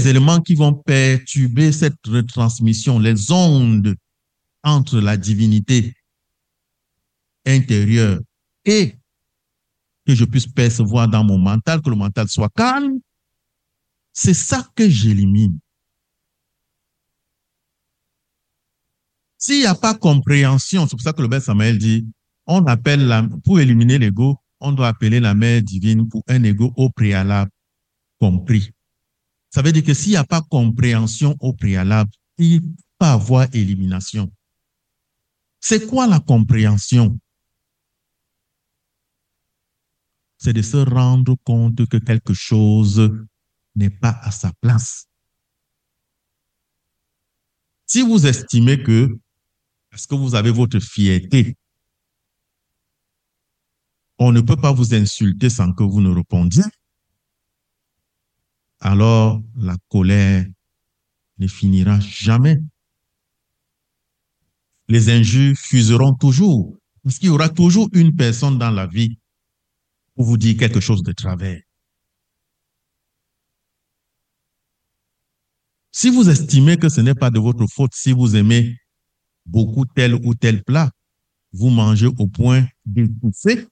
les éléments qui vont perturber cette retransmission, les ondes entre la divinité intérieure et que je puisse percevoir dans mon mental, que le mental soit calme, c'est ça que j'élimine. S'il n'y a pas compréhension, c'est pour ça que le Beth Samael dit, on appelle pour éliminer l'ego, on doit appeler la mère divine pour un ego au préalable compris. Ça veut dire que s'il n'y a pas compréhension au préalable, il ne peut pas avoir élimination. C'est quoi la compréhension? C'est de se rendre compte que quelque chose n'est pas à sa place. Si vous estimez que, parce que vous avez votre fierté, on ne peut pas vous insulter sans que vous ne répondiez, alors la colère ne finira jamais. Les injures fuseront toujours, parce qu'il y aura toujours une personne dans la vie pour vous dire quelque chose de travers. Si vous estimez que ce n'est pas de votre faute, si vous aimez beaucoup tel ou tel plat, vous mangez au point d'étouffer,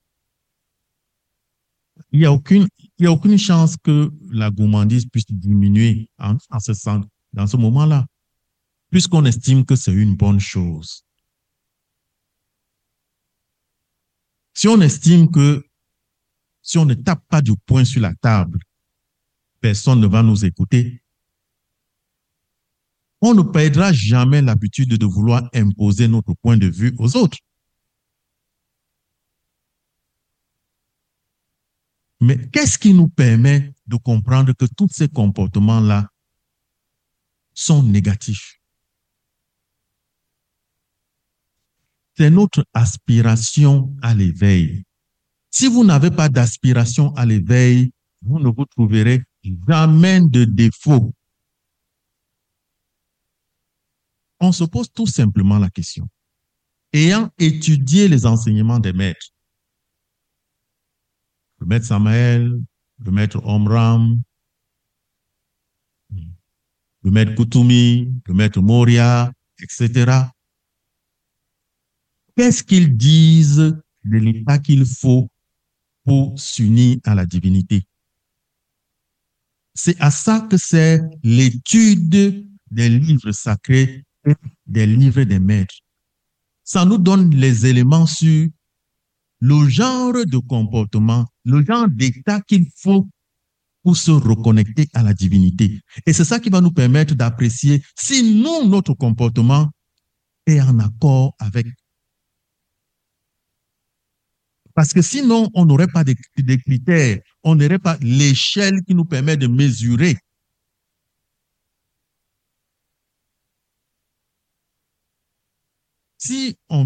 il n'y a aucune chance que la gourmandise puisse diminuer dans ce moment-là, puisqu'on estime que c'est une bonne chose. Si on estime que si on ne tape pas du poing sur la table, personne ne va nous écouter, on ne perdra jamais l'habitude de vouloir imposer notre point de vue aux autres. Mais qu'est-ce qui nous permet de comprendre que tous ces comportements-là sont négatifs? C'est notre aspiration à l'éveil. Si vous n'avez pas d'aspiration à l'éveil, vous ne vous trouverez jamais de défaut. On se pose tout simplement la question. Ayant étudié les enseignements des maîtres, le maître Samael, le maître Omram, le maître Kutumi, le maître Moria, etc. Qu'est-ce qu'ils disent de l'état qu'il faut pour s'unir à la divinité? C'est à ça que sert l'étude des livres sacrés et des livres des maîtres. Ça nous donne les éléments sur le genre de comportement, le genre d'état qu'il faut pour se reconnecter à la divinité. Et c'est ça qui va nous permettre d'apprécier si nous, notre comportement est en accord avec. Parce que sinon, on n'aurait pas de critères, on n'aurait pas l'échelle qui nous permet de mesurer. Si on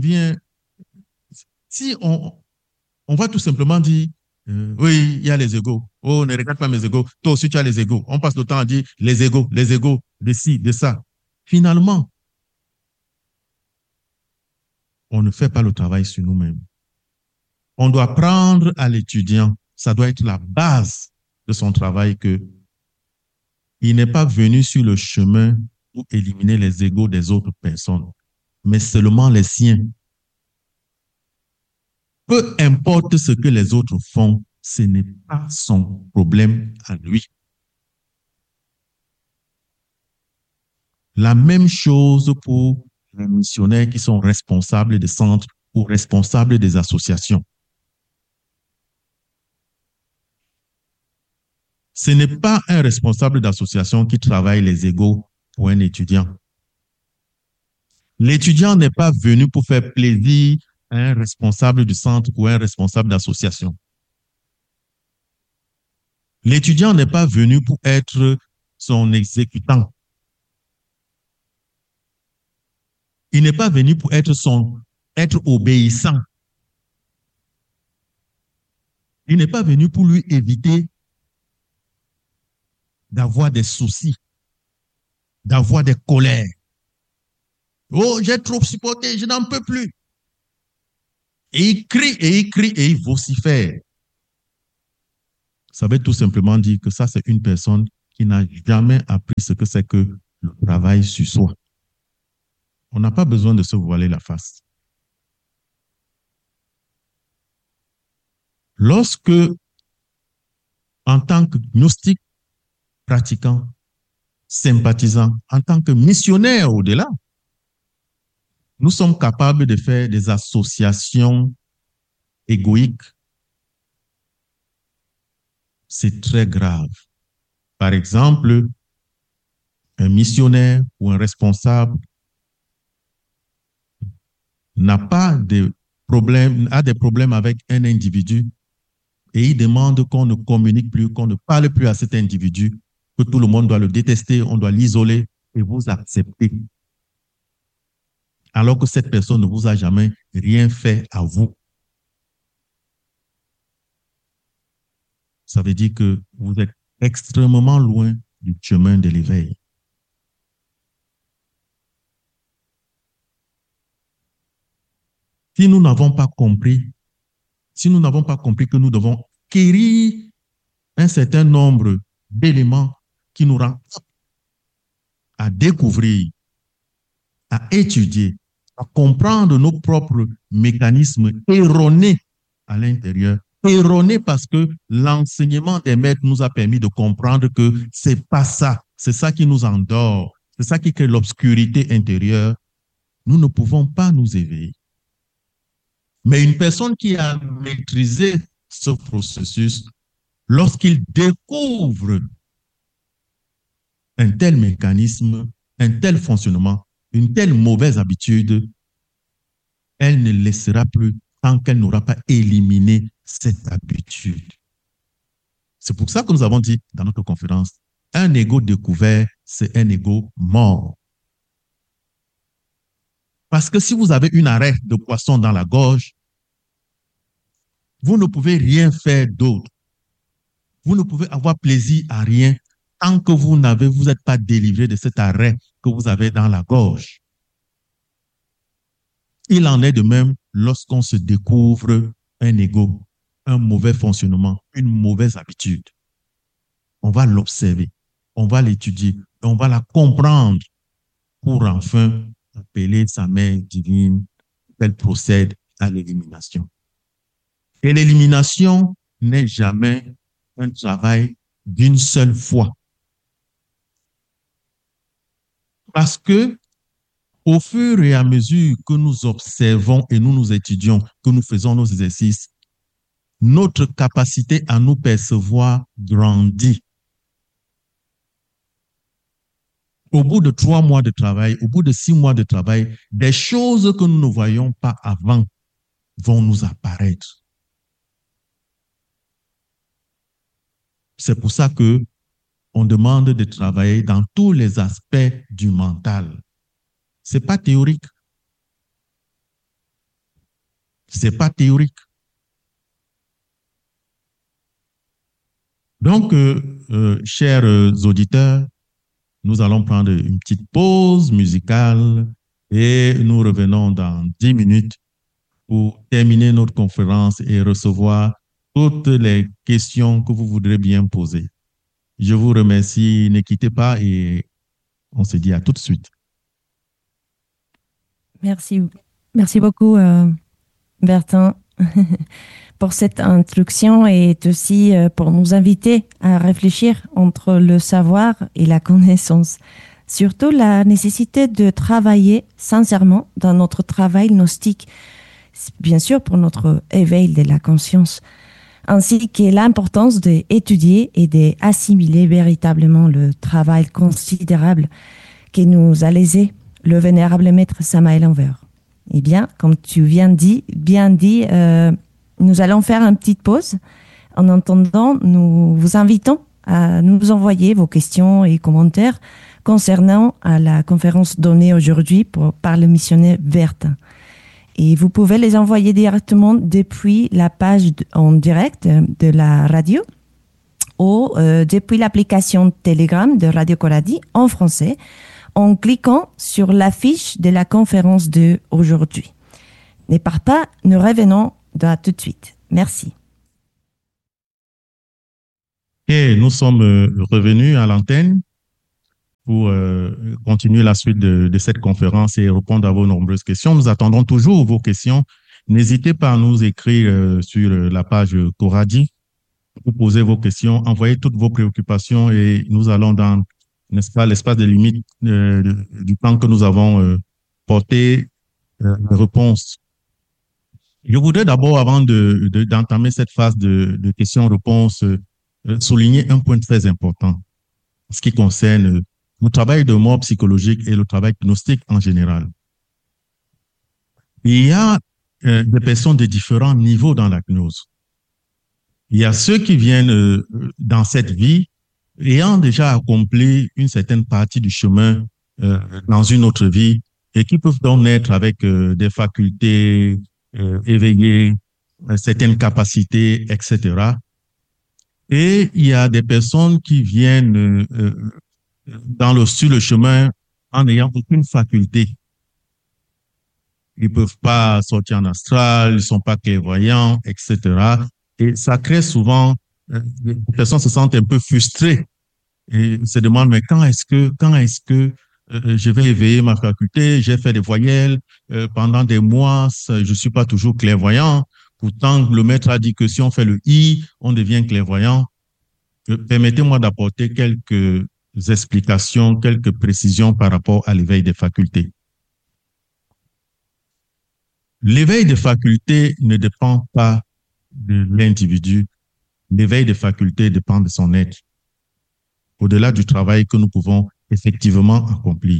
va tout simplement dire, oui, il y a les égos. Oh, ne regarde pas mes égos. Toi aussi, tu as les égos. On passe le temps à dire les égos, de ci, de ça. Finalement, on ne fait pas le travail sur nous-mêmes. On doit apprendre à l'étudiant, ça doit être la base de son travail, que il n'est pas venu sur le chemin pour éliminer les égos des autres personnes, mais seulement les siens. Peu importe ce que les autres font, ce n'est pas son problème à lui. La même chose pour les missionnaires qui sont responsables des centres ou responsables des associations. Ce n'est pas un responsable d'association qui travaille les égos pour un étudiant. L'étudiant n'est pas venu pour faire plaisir à un responsable du centre ou un responsable d'association. L'étudiant n'est pas venu pour être son exécutant. Il n'est pas venu pour être obéissant. Il n'est pas venu pour lui éviter d'avoir des soucis, d'avoir des colères. Oh, j'ai trop supporté, je n'en peux plus. Et il crie, et il crie, et il vocifère. Ça veut tout simplement dire que ça, c'est une personne qui n'a jamais appris ce que c'est que le travail sur soi. On n'a pas besoin de se voiler la face. Lorsque, en tant que gnostique, pratiquant, sympathisant, en tant que missionnaire au-delà, nous sommes capables de faire des associations égoïques, c'est très grave. Par exemple, un missionnaire ou un responsable a des problèmes avec un individu et il demande qu'on ne communique plus, qu'on ne parle plus à cet individu, que tout le monde doit le détester, on doit l'isoler et vous acceptez. Alors que cette personne ne vous a jamais rien fait à vous. Ça veut dire que vous êtes extrêmement loin du chemin de l'éveil. Si nous n'avons pas compris que nous devons acquérir un certain nombre d'éléments qui nous rendent à découvrir, à étudier, à comprendre nos propres mécanismes erronés à l'intérieur. Erronés parce que l'enseignement des maîtres nous a permis de comprendre que c'est pas ça. C'est ça qui nous endort. C'est ça qui crée l'obscurité intérieure. Nous ne pouvons pas nous éveiller. Mais une personne qui a maîtrisé ce processus, lorsqu'il découvre un tel mécanisme, un tel fonctionnement, une telle mauvaise habitude, elle ne laissera plus tant qu'elle n'aura pas éliminé cette habitude. C'est pour ça que nous avons dit dans notre conférence, un ego découvert, c'est un ego mort. Parce que si vous avez une arête de poisson dans la gorge, vous ne pouvez rien faire d'autre. Vous ne pouvez avoir plaisir à rien tant que vous n'êtes pas délivré de cet arrêt que vous avez dans la gorge. Il en est de même lorsqu'on se découvre un ego, un mauvais fonctionnement, une mauvaise habitude. On va l'observer, on va l'étudier, on va la comprendre pour enfin appeler sa mère divine, qu'elle procède à l'élimination. Et l'élimination n'est jamais un travail d'une seule fois. Parce que au fur et à mesure que nous observons et nous étudions, que nous faisons nos exercices, notre capacité à nous percevoir grandit. Au bout de 3 mois de travail, au bout de 6 mois de travail, des choses que nous ne voyions pas avant vont nous apparaître. C'est pour ça que on demande de travailler dans tous les aspects du mental. C'est pas théorique. C'est pas théorique. Donc, chers auditeurs, nous allons prendre une petite pause musicale et nous revenons dans 10 minutes pour terminer notre conférence et recevoir toutes les questions que vous voudrez bien poser. Je vous remercie, ne quittez pas et on se dit à tout de suite. Merci beaucoup, Bertin, pour cette introduction et aussi pour nous inviter à réfléchir entre le savoir et la connaissance. Surtout la nécessité de travailler sincèrement dans notre travail gnostique, bien sûr pour notre éveil de la conscience, ainsi que l'importance d'étudier et d'assimiler véritablement le travail considérable que nous a laissé le vénérable maître Samael Aun Weor. Eh bien, comme tu bien dit, nous allons faire une petite pause. En attendant, nous vous invitons à nous envoyer vos questions et commentaires concernant à la conférence donnée aujourd'hui par le missionnaire Bertin. Et vous pouvez les envoyer directement depuis la page en direct de la radio ou depuis l'application Telegram de Radio Coradi en français en cliquant sur l'affiche de la conférence d'aujourd'hui. Ne partez pas, nous revenons tout de suite. Merci. Et nous sommes revenus à l'antenne pour continuer la suite de cette conférence et répondre à vos nombreuses questions. Nous attendons toujours vos questions. N'hésitez pas à nous écrire sur la page Coradi. Vous posez vos questions, envoyez toutes vos préoccupations et nous allons dans, n'est-ce pas, l'espace de limite du temps que nous avons porté les réponses. Je voudrais d'abord, avant d'entamer cette phase de questions-réponses, souligner un point très important en ce qui concerne le travail de mort psychologique et le travail gnostique en général. Il y a des personnes de différents niveaux dans la gnose. Il y a ceux qui viennent dans cette vie ayant déjà accompli une certaine partie du chemin dans une autre vie et qui peuvent donc naître avec des facultés éveillées, certaines capacités, etc. Et il y a des personnes qui viennent sur le chemin en n'ayant aucune faculté. Ils peuvent pas sortir en astral, ils sont pas clairvoyants, etc. Et ça crée souvent, les personnes se sentent un peu frustrées et se demandent, mais quand est-ce que je vais éveiller ma faculté? J'ai fait des voyelles pendant des mois, je suis pas toujours clairvoyant. Pourtant, le maître a dit que si on fait le I, on devient clairvoyant. Permettez-moi d'apporter quelques explications, quelques précisions par rapport à l'éveil des facultés. L'éveil des facultés ne dépend pas de l'individu. L'éveil des facultés dépend de son être, au-delà du travail que nous pouvons effectivement accomplir.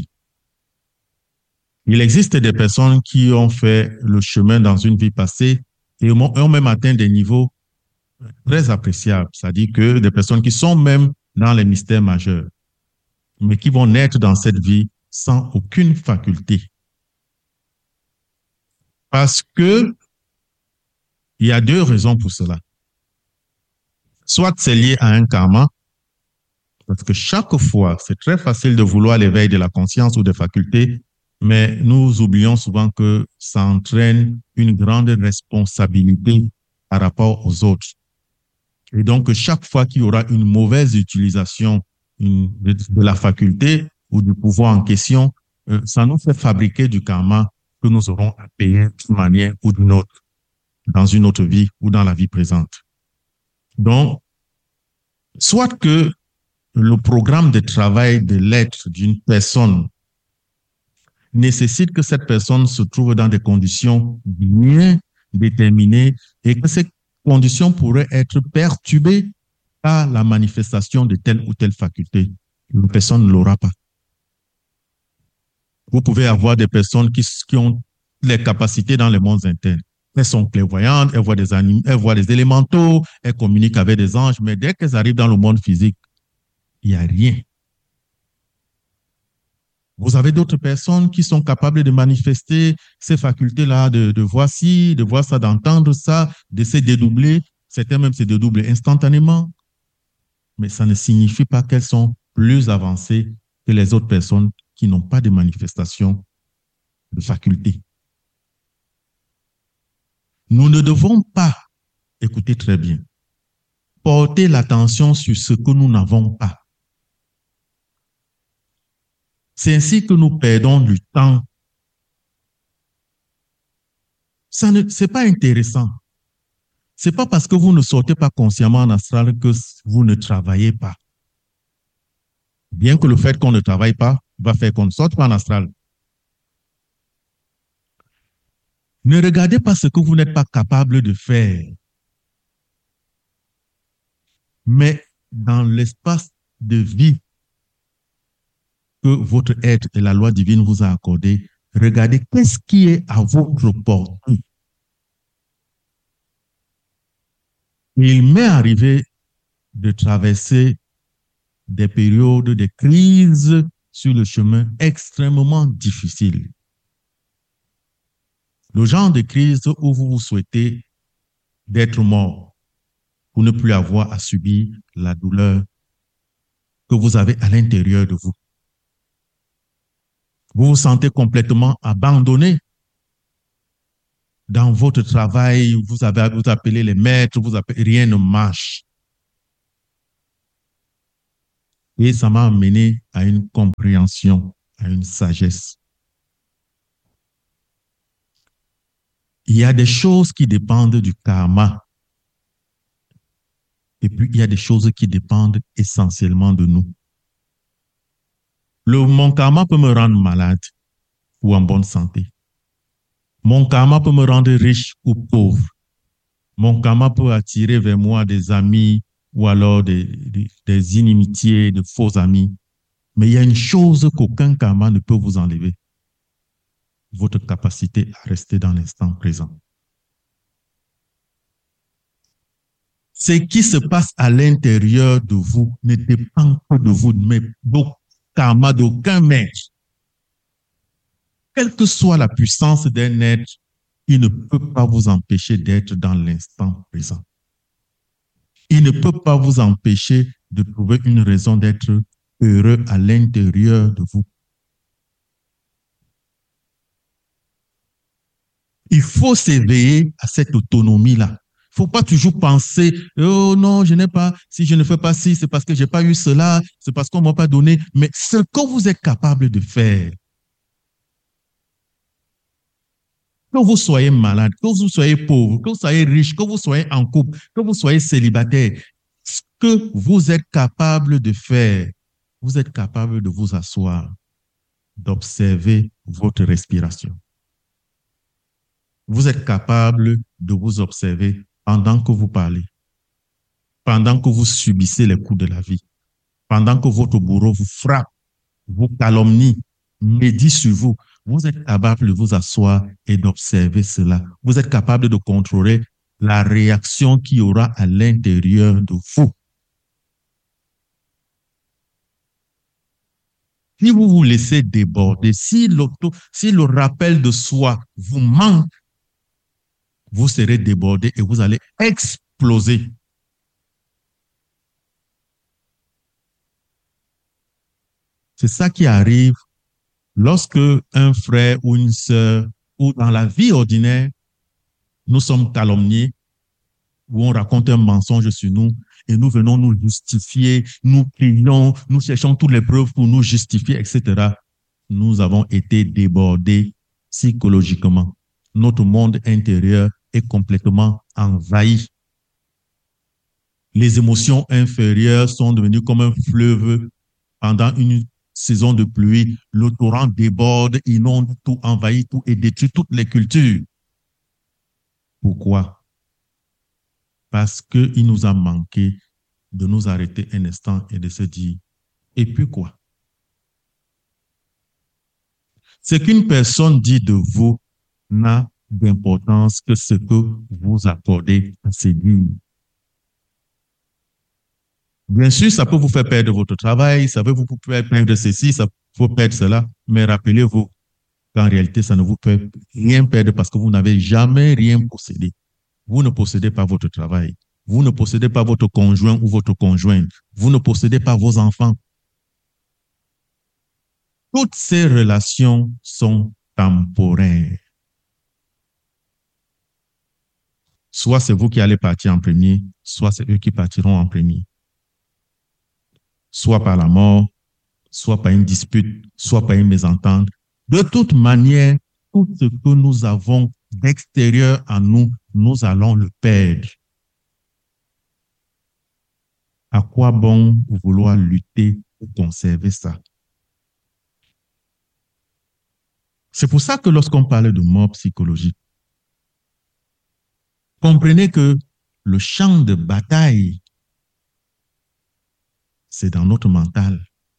Il existe des personnes qui ont fait le chemin dans une vie passée et ont même atteint des niveaux très appréciables, c'est-à-dire que des personnes qui sont même dans les mystères majeurs, mais qui vont naître dans cette vie sans aucune faculté. Parce que il y a deux raisons pour cela. Soit c'est lié à un karma, parce que chaque fois, c'est très facile de vouloir l'éveil de la conscience ou des facultés, mais nous oublions souvent que ça entraîne une grande responsabilité par rapport aux autres. Et donc, chaque fois qu'il y aura une mauvaise utilisation de la faculté ou du pouvoir en question, ça nous fait fabriquer du karma que nous aurons à payer d'une manière ou d'une autre, dans une autre vie ou dans la vie présente. Donc, soit que le programme de travail de l'être d'une personne nécessite que cette personne se trouve dans des conditions bien déterminées et que ces conditions pourraient être perturbées par la manifestation de telle ou telle faculté. La personne ne l'aura pas. Vous pouvez avoir des personnes qui ont les capacités dans les mondes internes. Elles sont clairvoyantes, elles voient des animaux, elles voient des élémentaux, elles communiquent avec des anges, mais dès qu'elles arrivent dans le monde physique, il n'y a rien. Vous avez d'autres personnes qui sont capables de manifester ces facultés-là, de voir ci, de voir ça, d'entendre ça, de se dédoubler. Certains même se dédoublent instantanément. Mais ça ne signifie pas qu'elles sont plus avancées que les autres personnes qui n'ont pas de manifestation de facultés. Nous ne devons pas, écoutez très bien, porter l'attention sur ce que nous n'avons pas. C'est ainsi que nous perdons du temps. Ça ne, c'est pas intéressant. C'est pas parce que vous ne sortez pas consciemment en astral que vous ne travaillez pas. Bien que le fait qu'on ne travaille pas va faire qu'on ne sorte pas en astral. Ne regardez pas ce que vous n'êtes pas capable de faire. Mais dans l'espace de vie que votre être et la loi divine vous a accordé, regardez qu'est-ce qui est à votre portée. Il m'est arrivé de traverser des périodes de crise sur le chemin extrêmement difficiles. Le genre de crise où vous vous souhaitez d'être mort pour ne plus avoir à subir la douleur que vous avez à l'intérieur de vous. Vous vous sentez complètement abandonné dans votre travail, vous appelez les maîtres, rien ne marche. Et ça m'a amené à une compréhension, à une sagesse. Il y a des choses qui dépendent du karma. Et puis, il y a des choses qui dépendent essentiellement de nous. Mon karma peut me rendre malade ou en bonne santé. Mon karma peut me rendre riche ou pauvre. Mon karma peut attirer vers moi des amis ou alors des inimitiés, de faux amis. Mais il y a une chose qu'aucun karma ne peut vous enlever. Votre capacité à rester dans l'instant présent. Ce qui se passe à l'intérieur de vous ne dépend pas de vous, mais du karma d'aucun maître. Quelle que soit la puissance d'un être, il ne peut pas vous empêcher d'être dans l'instant présent. Il ne peut pas vous empêcher de trouver une raison d'être heureux à l'intérieur de vous. Il faut s'éveiller à cette autonomie-là. Il ne faut pas toujours penser, oh non, je n'ai pas, si je ne fais pas ci, c'est parce que je n'ai pas eu cela, c'est parce qu'on ne m'a pas donné. Mais ce que vous êtes capable de faire, que vous soyez malade, que vous soyez pauvre, que vous soyez riche, que vous soyez en couple, que vous soyez célibataire, ce que vous êtes capable de faire, vous êtes capable de vous asseoir, d'observer votre respiration. Vous êtes capable de vous observer pendant que vous parlez, pendant que vous subissez les coups de la vie, pendant que votre bourreau vous frappe, vous calomnie, médit sur vous. Vous êtes capable de vous asseoir et d'observer cela. Vous êtes capable de contrôler la réaction qu'il y aura à l'intérieur de vous. Si vous vous laissez déborder, si le rappel de soi vous manque, vous serez débordé et vous allez exploser. C'est ça qui arrive lorsque un frère ou une sœur, ou dans la vie ordinaire, nous sommes calomniés, où on raconte un mensonge sur nous, et nous venons nous justifier, nous crions, nous cherchons toutes les preuves pour nous justifier, etc. Nous avons été débordés psychologiquement. Notre monde intérieur est complètement envahi. Les émotions inférieures sont devenues comme un fleuve pendant une saison de pluie. Le torrent déborde, inonde tout, envahit tout et détruit toutes les cultures. Pourquoi? Parce qu'il nous a manqué de nous arrêter un instant et de se dire, et puis quoi? Ce qu'une personne dit de vous n'a d'importance que ce que vous accordez à ses dires. Bien sûr, ça peut vous faire perdre votre travail, ça peut vous faire perdre ceci, ça peut perdre cela, mais rappelez-vous qu'en réalité, ça ne vous fait rien perdre parce que vous n'avez jamais rien possédé. Vous ne possédez pas votre travail, vous ne possédez pas votre conjoint ou votre conjointe, vous ne possédez pas vos enfants. Toutes ces relations sont temporaires. Soit c'est vous qui allez partir en premier, soit c'est eux qui partiront en premier. Soit par la mort, soit par une dispute, soit par une mésentente. De toute manière, tout ce que nous avons d'extérieur à nous, nous allons le perdre. À quoi bon vouloir lutter pour conserver ça? C'est pour ça que lorsqu'on parle de mort psychologique, comprenez que le champ de bataille, c'est dans notre mental.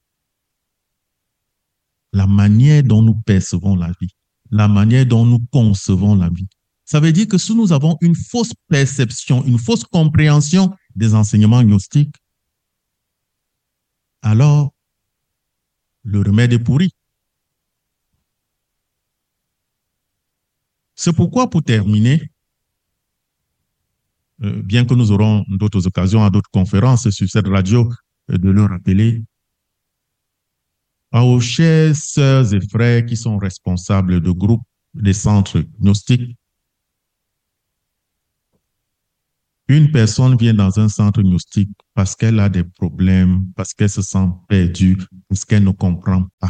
La manière dont nous percevons la vie, la manière dont nous concevons la vie. Ça veut dire que si nous avons une fausse perception, une fausse compréhension des enseignements gnostiques, alors le remède est pourri. C'est pourquoi, pour terminer, bien que nous aurons d'autres occasions à d'autres conférences sur cette radio, de le rappeler, aux chers sœurs et frères qui sont responsables de groupes des centres gnostiques, Une personne vient dans un centre gnostique parce qu'elle a des problèmes, parce qu'elle se sent perdue, parce qu'elle ne comprend pas.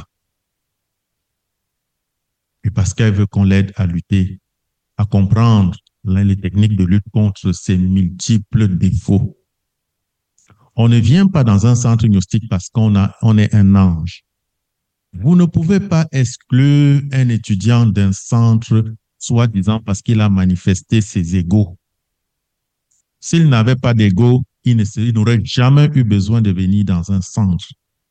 Et parce qu'elle veut qu'on l'aide à lutter, à comprendre les techniques de lutte contre ces multiples défauts. On ne vient pas dans un centre gnostique parce on est un ange. Vous ne pouvez pas exclure un étudiant d'un centre, soi-disant parce qu'il a manifesté ses égos. S'il n'avait pas d'ego, il n'aurait jamais eu besoin de venir dans un centre.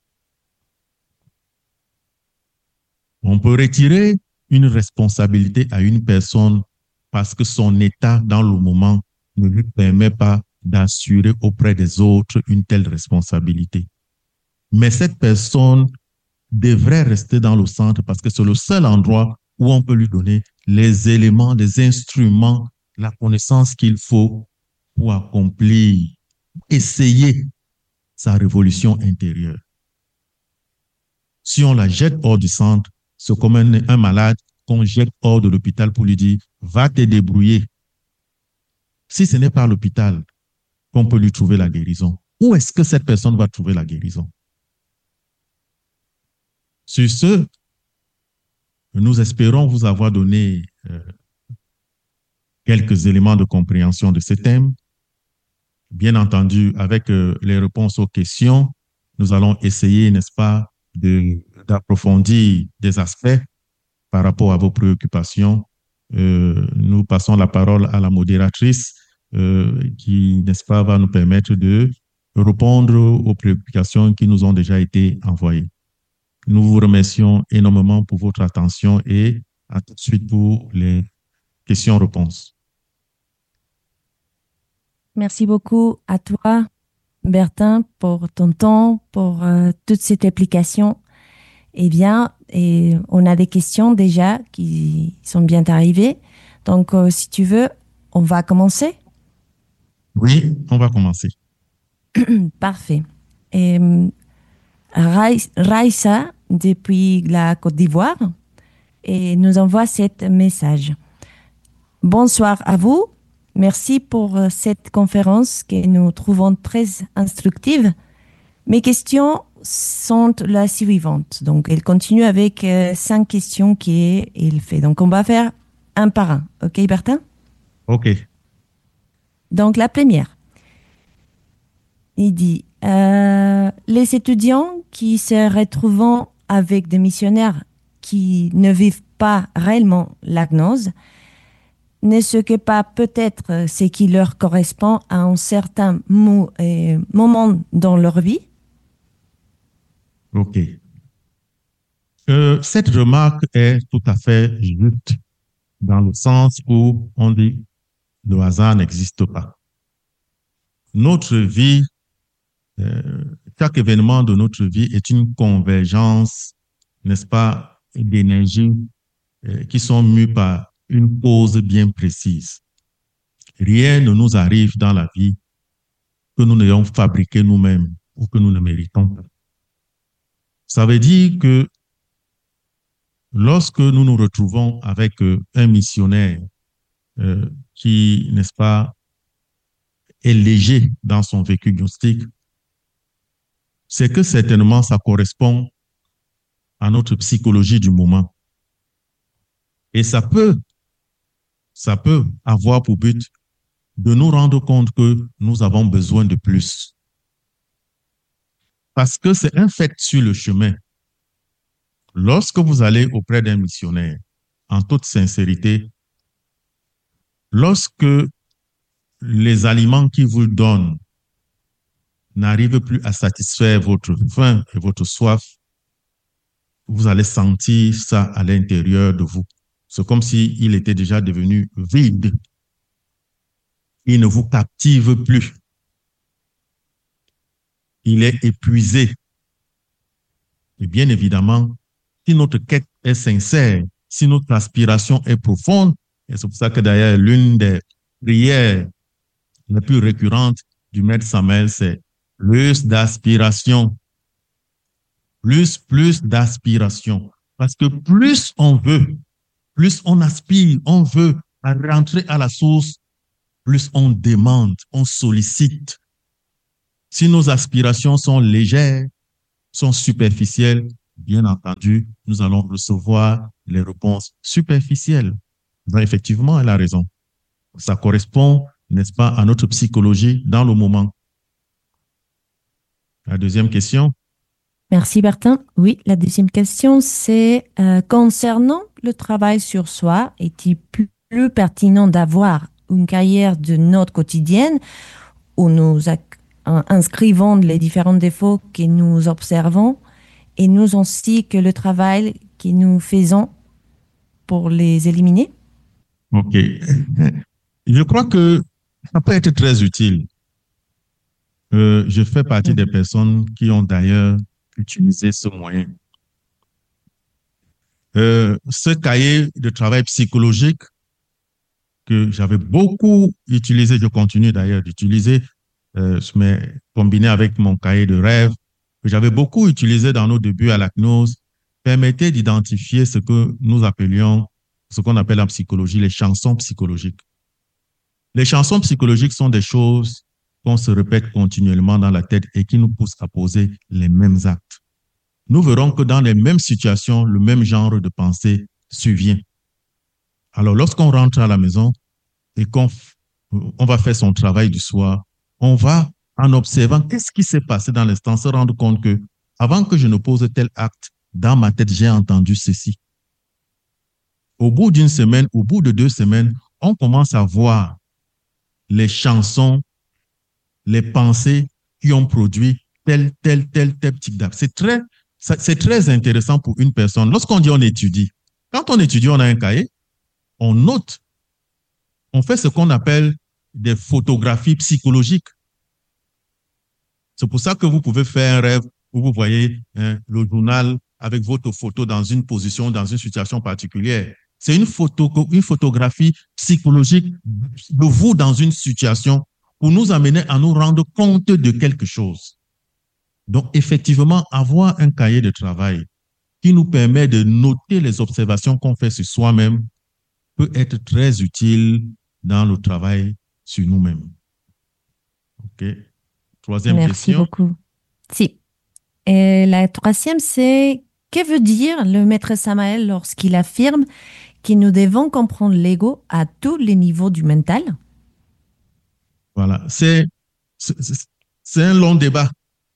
On peut retirer une responsabilité à une personne parce que son état dans le moment ne lui permet pas d'assurer auprès des autres une telle responsabilité. Mais cette personne devrait rester dans le centre parce que c'est le seul endroit où on peut lui donner les éléments, les instruments, la connaissance qu'il faut pour accomplir, essayer sa révolution intérieure. Si on la jette hors du centre, c'est comme un malade qu'on jette hors de l'hôpital pour lui dire « va te débrouiller ». Si ce n'est pas à l'hôpital qu'on peut lui trouver la guérison, où est-ce que cette personne va trouver la guérison? Sur ce, nous espérons vous avoir donné quelques éléments de compréhension de ce thème. Bien entendu, avec les réponses aux questions, nous allons essayer, n'est-ce pas, d'approfondir des aspects par rapport à vos préoccupations. Nous passons la parole à la modératrice qui, n'est-ce pas, va nous permettre de répondre aux préoccupations qui nous ont déjà été envoyées. Nous vous remercions énormément pour votre attention et à tout de suite pour les questions-réponses. Merci beaucoup à toi, Bertin, pour ton temps, pour toute cette application. Eh bien, et on a des questions déjà qui sont bien arrivées. Donc, si tu veux, on va commencer? Oui, on va commencer. Parfait. Et, Raissa, depuis la Côte d'Ivoire, et nous envoie cet message. Bonsoir à vous. Merci pour cette conférence que nous trouvons très instructive. Mes questions sont la suivante. Donc, elle continue avec 5 questions qu'il fait. Donc, on va faire un par un. OK, Bertin? OK. Donc, la première. Il dit, les étudiants qui se retrouvent avec des missionnaires qui ne vivent pas réellement la gnose ne ce que pas peut-être ce qui leur correspond à un certain moment dans leur vie. OK. Cette remarque est tout à fait juste dans le sens où on dit le hasard n'existe pas. Notre vie, chaque événement de notre vie est une convergence, n'est-ce pas, d'énergies qui sont mues par une cause bien précise. Rien ne nous arrive dans la vie que nous n'ayons fabriqué nous-mêmes ou que nous ne méritons pas. Ça veut dire que lorsque nous nous retrouvons avec un missionnaire qui, n'est-ce pas, est léger dans son vécu gnostique, c'est que certainement ça correspond à notre psychologie du moment. Et ça peut avoir pour but de nous rendre compte que nous avons besoin de plus. Parce que c'est un fait sur le chemin. Lorsque vous allez auprès d'un missionnaire, en toute sincérité, lorsque les aliments qu'il vous donne n'arrivent plus à satisfaire votre faim et votre soif, vous allez sentir ça à l'intérieur de vous. C'est comme s'il était déjà devenu vide. Il ne vous captive plus. Il est épuisé. Et bien évidemment, si notre quête est sincère, si notre aspiration est profonde, et c'est pour ça que d'ailleurs l'une des prières les plus récurrentes du Maître Samuel, c'est plus d'aspiration. Plus d'aspiration. Parce que plus on veut, plus on aspire, on veut rentrer à la source, plus on demande, on sollicite. Si nos aspirations sont légères, sont superficielles, bien entendu, nous allons recevoir les réponses superficielles. Ben, effectivement, elle a raison. Ça correspond, n'est-ce pas, à notre psychologie dans le moment. La deuxième question. Merci Bertin. Oui, la deuxième question, c'est concernant le travail sur soi, est-il plus pertinent d'avoir une carrière de notes quotidienne où nous inscrivons les différents défauts que nous observons et nous ainsi que le travail que nous faisons pour les éliminer? OK. Je crois que ça peut être très utile. Je fais partie des personnes qui ont d'ailleurs utilisé ce moyen. Ce cahier de travail psychologique que j'avais beaucoup utilisé, je continue d'ailleurs d'utiliser, mais combiné avec mon cahier de rêve, que j'avais beaucoup utilisé dans nos débuts à l'ACNOS, permettait d'identifier ce que nous appelions, ce qu'on appelle en psychologie, les chansons psychologiques. Les chansons psychologiques sont des choses qu'on se répète continuellement dans la tête et qui nous poussent à poser les mêmes actes. Nous verrons que dans les mêmes situations, le même genre de pensée survient. Alors, lorsqu'on rentre à la maison et qu'on va faire son travail du soir, on va, en observant qu'est-ce qui s'est passé dans l'instant, se rendre compte que avant que je ne pose tel acte, dans ma tête, j'ai entendu ceci. Au bout d'une semaine, au bout de 2 semaines, on commence à voir les chansons, les pensées qui ont produit tel type d'acte. C'est très intéressant pour une personne. Lorsqu'on dit on étudie, quand on étudie, on a un cahier, on note, on fait ce qu'on appelle des photographies psychologiques. C'est pour ça que vous pouvez faire un rêve où vous voyez le journal avec votre photo dans une position, dans une situation particulière. C'est une photographie psychologique de vous dans une situation pour nous amener à nous rendre compte de quelque chose. Donc, effectivement, avoir un cahier de travail qui nous permet de noter les observations qu'on fait sur soi-même peut être très utile dans le travail sur nous-mêmes. OK. Troisième question. Merci beaucoup. Si. Et la troisième, c'est que veut dire le maître Samael lorsqu'il affirme que nous devons comprendre l'ego à tous les niveaux du mental? Voilà. C'est un long débat.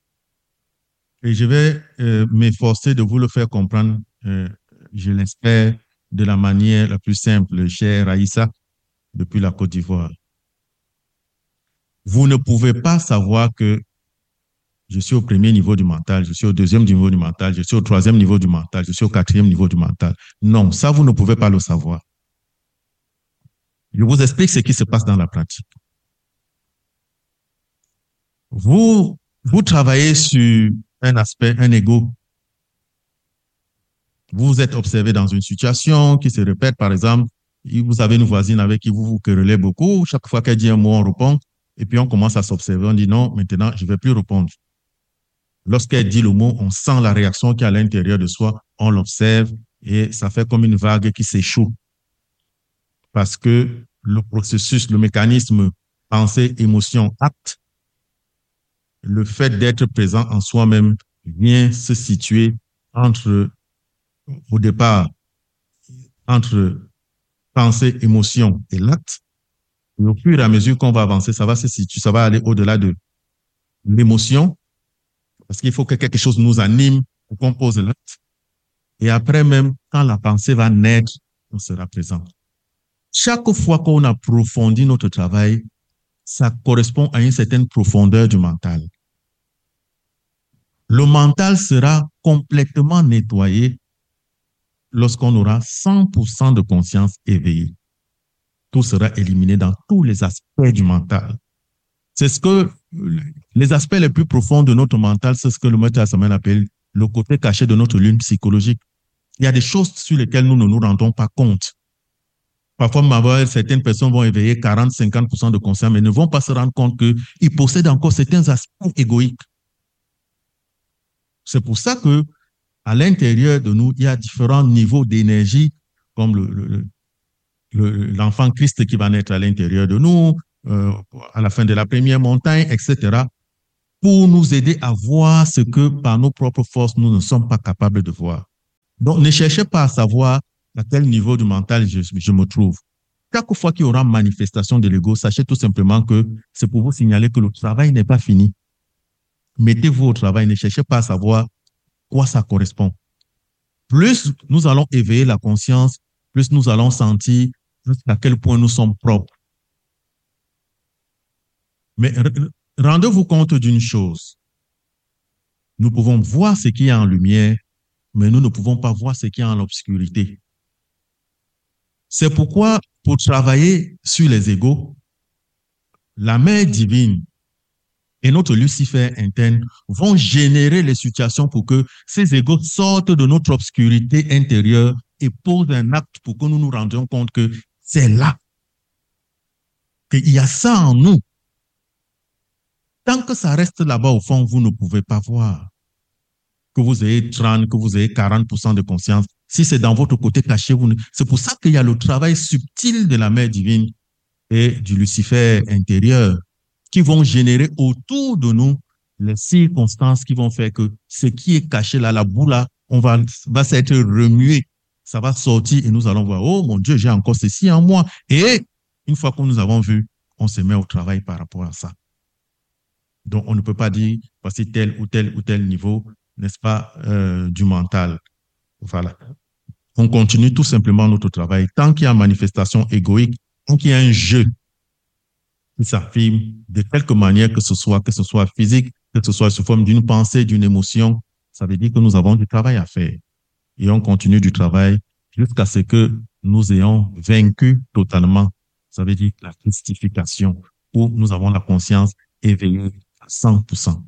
Et je vais m'efforcer de vous le faire comprendre, je l'espère, de la manière la plus simple, chère Aïssa, depuis la Côte d'Ivoire. Vous ne pouvez pas savoir que je suis au premier niveau du mental, je suis au deuxième niveau du mental, je suis au troisième niveau du mental, je suis au quatrième niveau du mental. Non, ça, vous ne pouvez pas le savoir. Je vous explique ce qui se passe dans la pratique. Vous travaillez sur un aspect, un ego. Vous êtes observé dans une situation qui se répète, par exemple, vous avez une voisine avec qui vous vous querellez beaucoup. Chaque fois qu'elle dit un mot, on répond. Et puis, on commence à s'observer. On dit non, maintenant, je ne vais plus répondre. Lorsqu'elle dit le mot, on sent la réaction qui est à l'intérieur de soi. On l'observe et ça fait comme une vague qui s'échoue. Parce que le processus, le mécanisme pensée, émotion, acte, le fait d'être présent en soi-même vient se situer au départ, entre pensée, émotion et l'acte. Et au fur et à mesure qu'on va avancer, ça va se situer, ça va aller au-delà de l'émotion, parce qu'il faut que quelque chose nous anime pour qu'on pose l'acte. Et après même, quand la pensée va naître, on sera présent. Chaque fois qu'on approfondit notre travail, ça correspond à une certaine profondeur du mental. Le mental sera complètement nettoyé lorsqu'on aura 100% de conscience éveillée. Tout sera éliminé dans tous les aspects du mental. C'est ce que les aspects les plus profonds de notre mental, c'est ce que le maître Samael appelle le côté caché de notre lune psychologique. Il y a des choses sur lesquelles nous ne nous rendons pas compte. Parfois, certaines personnes vont éveiller 40-50% de conscience, mais ne vont pas se rendre compte qu'ils possèdent encore certains aspects égoïques. C'est pour ça que à l'intérieur de nous, il y a différents niveaux d'énergie, comme l'enfant Christ qui va naître à l'intérieur de nous. à la fin de la première montagne, etc., pour nous aider à voir ce que par nos propres forces, nous ne sommes pas capables de voir. Donc, ne cherchez pas à savoir à quel niveau du mental je me trouve. Chaque fois qu'il y aura manifestation de l'ego, sachez tout simplement que c'est pour vous signaler que le travail n'est pas fini. Mettez-vous au travail, ne cherchez pas à savoir quoi ça correspond. Plus nous allons éveiller la conscience, plus nous allons sentir jusqu'à quel point nous sommes propres. Mais rendez-vous compte d'une chose. Nous pouvons voir ce qu'il y a en lumière, mais nous ne pouvons pas voir ce qu'il y a en obscurité. C'est pourquoi, pour travailler sur les égos, la mère divine et notre Lucifer interne vont générer les situations pour que ces égos sortent de notre obscurité intérieure et posent un acte pour que nous nous rendions compte que c'est là, qu'il y a ça en nous. Tant que ça reste là-bas au fond, vous ne pouvez pas voir. Que vous ayez 30, que vous ayez 40% de conscience, si c'est dans votre côté caché, c'est pour ça qu'il y a le travail subtil de la mère divine et du Lucifer intérieur qui vont générer autour de nous les circonstances qui vont faire que ce qui est caché là, la boule là, va s'être remué, ça va sortir et nous allons voir, oh mon Dieu, j'ai encore ceci en moi. Et une fois que nous avons vu, on se met au travail par rapport à ça. Donc, on ne peut pas dire, voici tel ou tel niveau, n'est-ce pas, du mental. Voilà. On continue tout simplement notre travail. Tant qu'il y a manifestation égoïque, tant qu'il y a un jeu qui s'affirme de quelque manière que ce soit physique, que ce soit sous forme d'une pensée, d'une émotion, ça veut dire que nous avons du travail à faire. Et on continue du travail jusqu'à ce que nous ayons vaincu totalement. Ça veut dire la christification, où nous avons la conscience éveillée à 100%.